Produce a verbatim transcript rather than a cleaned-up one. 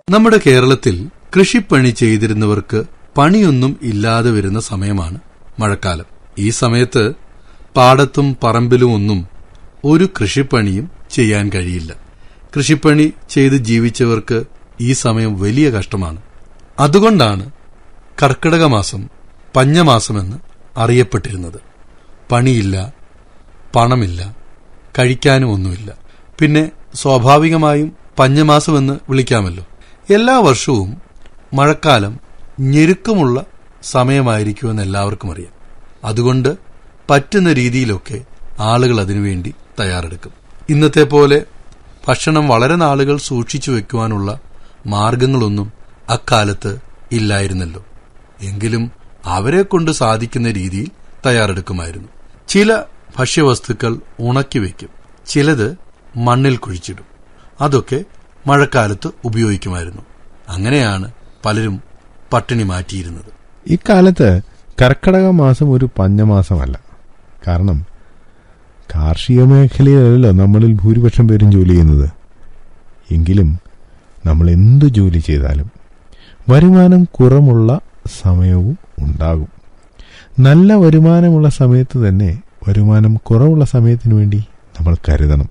നമ്മുടെ കേരളത്തിൽ കൃഷിപ്പണി ചെയ്തിരുന്നവർക്ക് പണിയൊന്നും ഇല്ലാതെ വരുന്ന സമയമാണ് മഴക്കാലം. ഈ സമയത്ത് പാടത്തും പറമ്പിലും ഒന്നും ഒരു കൃഷിപ്പണിയും ചെയ്യാൻ കഴിയില്ല. കൃഷിപ്പണി ചെയ്ത് ജീവിച്ചവർക്ക് ഈ സമയം വലിയ കഷ്ടമാണ്. അതുകൊണ്ടാണ് കർക്കിടക മാസം പഞ്ഞമാസമെന്ന് അറിയപ്പെട്ടിരുന്നത്. പണിയില്ല, പണമില്ല, കഴിക്കാനും ഒന്നുമില്ല. പിന്നെ സ്വാഭാവികമായും പഞ്ഞമാസമെന്ന് വിളിക്കാമല്ലോ. എല്ലാ വർഷവും മഴക്കാലം ഞെരുക്കമുള്ള സമയമായിരിക്കുമെന്ന് എല്ലാവർക്കും അറിയാം. അതുകൊണ്ട് പറ്റുന്ന രീതിയിലൊക്കെ ആളുകൾ അതിനുവേണ്ടി തയ്യാറെടുക്കും. ഇന്നത്തെ പോലെ ഭക്ഷണം വളരെ നാളുകൾ സൂക്ഷിച്ചു വെക്കുവാനുള്ള മാർഗങ്ങളൊന്നും അക്കാലത്ത് ഇല്ലായിരുന്നല്ലോ. എങ്കിലും അവരെ കൊണ്ട് സാധിക്കുന്ന രീതിയിൽ തയ്യാറെടുക്കുമായിരുന്നു. ചില ഭക്ഷ്യവസ്തുക്കൾ ഉണക്കിവെക്കും, ചിലത് മണ്ണിൽ കുഴിച്ചിടും. അതൊക്കെ മഴക്കാലത്ത് ഉപയോഗിക്കുമായിരുന്നു. അങ്ങനെയാണ് പലരും പട്ടിണി മാറ്റിയിരുന്നത്. ഇക്കാലത്ത് കർക്കിടക മാസം ഒരു പഞ്ഞമാസമല്ല. കാരണം കാർഷിക മേഖലയിലല്ലോ നമ്മളിൽ ഭൂരിപക്ഷം പേരും ജോലി ചെയ്യുന്നത്. എങ്കിലും നമ്മൾ എന്തു ജോലി ചെയ്താലും വരുമാനം കുറവുള്ള സമയവും ഉണ്ടാകും. നല്ല വരുമാനമുള്ള സമയത്ത് തന്നെ വരുമാനം കുറവുള്ള സമയത്തിനു വേണ്ടി നമ്മൾ കരുതണം.